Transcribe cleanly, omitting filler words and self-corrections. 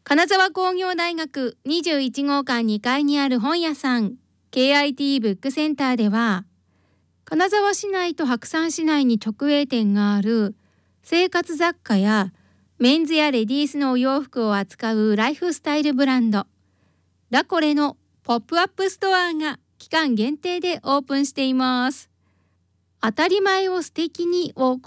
金沢工業大学21号館2階にある本屋さん KIT ブックセンターでは、金沢市内と白山市内に直営店がある生活雑貨やメンズやレディースのお洋服を扱うライフスタイルブランドラコレのポップアップストアが期間限定でオープンしています。当たり前を素敵にを